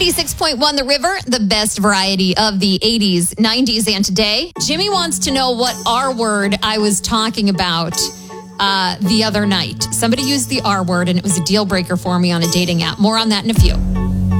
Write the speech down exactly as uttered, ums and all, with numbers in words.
ninety-six point one The River, the best variety of the eighties, nineties, and today. Jimmy wants to know what R word I was talking about uh, the other night. Somebody used the R word, and it was a deal breaker for me on a dating app. More on that in a few.